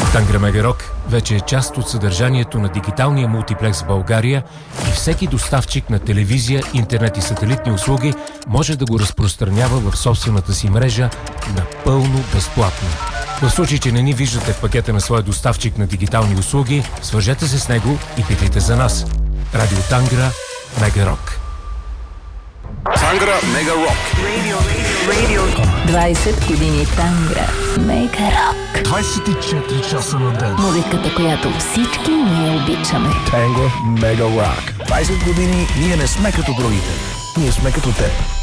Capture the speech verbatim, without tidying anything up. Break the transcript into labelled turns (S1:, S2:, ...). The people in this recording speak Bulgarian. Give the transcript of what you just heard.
S1: Тангра Мега Рок вече е част от съдържанието на дигиталния мултиплекс в България и всеки доставчик на телевизия, интернет и сателитни услуги може да го разпространява в собствената си мрежа напълно безплатно. В случай, че не ни виждате в пакета на своя доставчик на дигитални услуги, свържете се с него и питайте за нас. Радио Тангра Мега Рок.
S2: Тангра Мега Рок.
S3: двайсет години Тангра Мега Рок.
S4: двайсет и четири часа на ден.
S3: Музиката, която всички ние обичаме.
S4: Тангра Мега Рок. двайсет години ние не сме като другите. Ние сме като теб.